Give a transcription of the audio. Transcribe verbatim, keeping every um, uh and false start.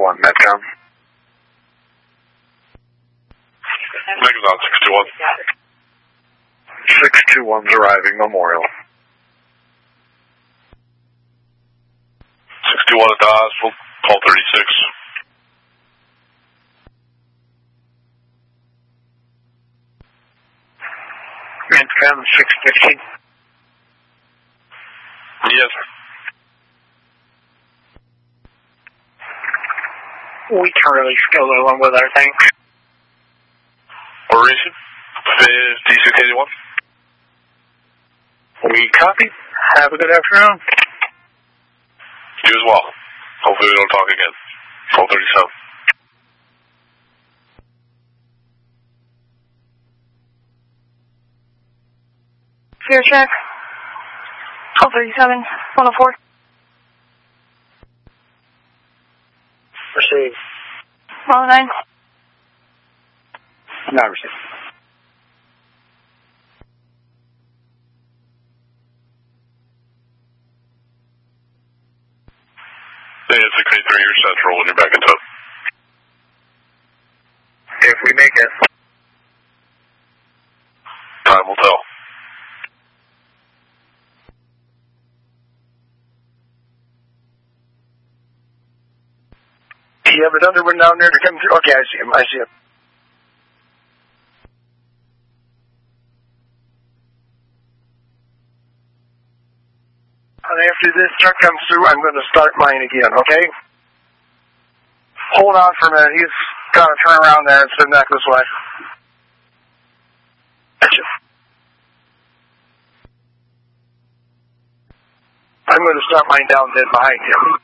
one, Metcom. Megaton six two one. six two one's arriving, Memorial. six two one at the hospital, call thirty-six. Metcom six fifteen. Yes, sir. We currently still along with our tanks. Operation fifty-six eighty-one. We copy. Have a good afternoon. You as well. Hopefully we don't talk again. Call thirty-seven. Fear check. Call thirty-seven, one oh four. Receive. one oh nine. Not received. Hey, it's six eight three, you're central when you're back in tow. If we make it. Time will tell. Do you have another one down there to come through? Okay, I see him. I see him. And after this truck comes through, I'm going to start mine again, okay? Hold on for a minute. He's got to turn around there and spin back this way. Gotcha. I'm going to start mine down dead behind him.